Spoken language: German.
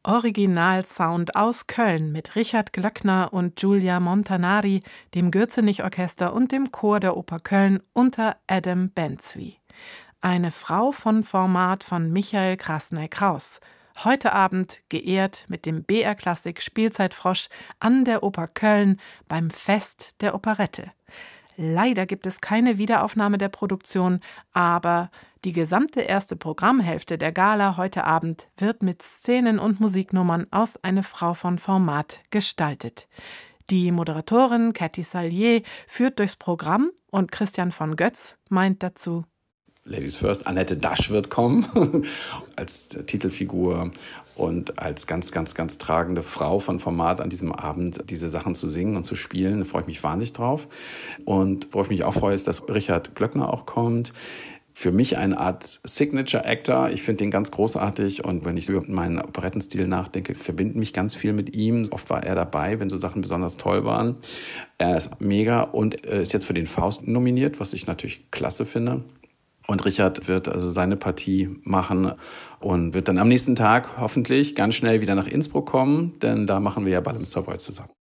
Originalsound aus Köln mit Richard Glöckner und Giulia Montanari, dem Gürzenich-Orchester und dem Chor der Oper Köln unter Adam Benzwi. Eine Frau von Format von Michael Krasney-Kraus. Heute Abend geehrt mit dem BR-Klassik Spielzeitfrosch an der Oper Köln beim Fest der Operette. Leider gibt es keine Wiederaufnahme der Produktion, aber die gesamte erste Programmhälfte der Gala heute Abend wird mit Szenen und Musiknummern aus Eine Frau von Format gestaltet. Die Moderatorin Cathy Sallier führt durchs Programm und Christian von Götz meint dazu: Ladies First, Annette Dasch wird kommen als Titelfigur und als ganz, ganz, ganz tragende Frau von Format an diesem Abend diese Sachen zu singen und zu spielen. Da freue ich mich wahnsinnig drauf. Und worauf ich mich auch freue, ist, dass Richard Glöckner auch kommt. Für mich eine Art Signature-Actor. Ich finde den ganz großartig und wenn ich über meinen Operettenstil nachdenke, verbindet mich ganz viel mit ihm. Oft war er dabei, wenn so Sachen besonders toll waren. Er ist mega und ist jetzt für den Faust nominiert, was ich natürlich klasse finde. Und Richard wird also seine Partie machen und wird dann am nächsten Tag hoffentlich ganz schnell wieder nach Innsbruck kommen, denn da machen wir ja Ball im Savoy zusammen.